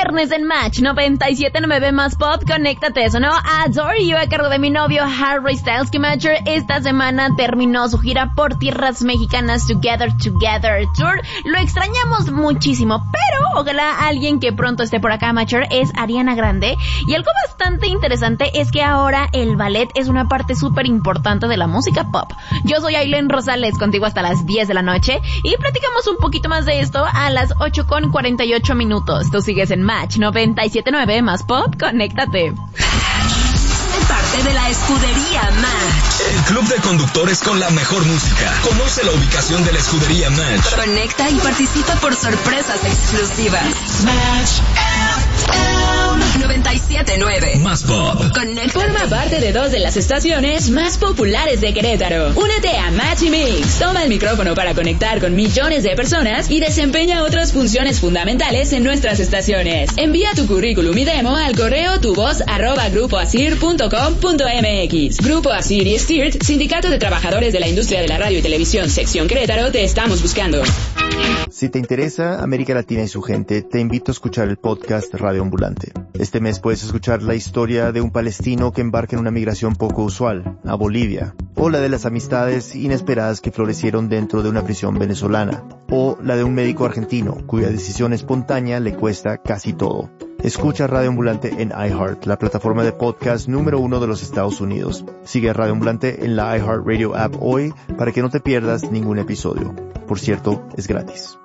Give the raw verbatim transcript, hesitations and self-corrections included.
viernes en Match noventa y siete punto nueve más Pop. Conéctate, sonó Adore You a cargo de mi novio Harry Styles, que Matcher esta semana terminó su gira por tierras mexicanas Together Together Tour. Lo extrañamos muchísimo, pero ojalá alguien que pronto esté por acá, Matcher, es Ariana Grande. Y algo bastante interesante es que ahora el ballet es una parte súper importante de la música pop. Yo soy Aileen Rosales, contigo hasta las diez de la noche, y platicamos un poquito más de esto a las ocho con cuarenta y ocho minutos. Tú sigues en Match noventa y siete punto nueve más Pop. Conéctate. Es parte de la escudería Match, el club de conductores con la mejor música. Conoce la ubicación de la escudería Match. Conecta y participa por sorpresas exclusivas. Match noventa y siete punto nueve más Pop. Conecta. Forma parte de dos de las estaciones más populares de Querétaro. Únete a Match y Mix. Toma el micrófono para conectar con millones de personas y desempeña otras funciones fundamentales en nuestras estaciones. Envía tu currículum y demo al correo tuvoz arroba grupoasir punto com punto mx. Grupo Asir y Stirt, Sindicato de Trabajadores de la Industria de la Radio y Televisión, Sección Querétaro, te estamos buscando. Si te interesa América Latina y su gente, te invito a escuchar el podcast Radio Ambulante. Este mes puedes escuchar la historia de un palestino que embarca en una migración poco usual, a Bolivia, o la de las amistades inesperadas que florecieron dentro de una prisión venezolana, o la de un médico argentino cuya decisión espontánea le cuesta casi todo. Escucha Radio Ambulante en iHeart, la plataforma de podcast número uno de los Estados Unidos. Sigue a Radio Ambulante en la iHeartRadio app hoy para que no te pierdas ningún episodio. Por cierto, es gratis.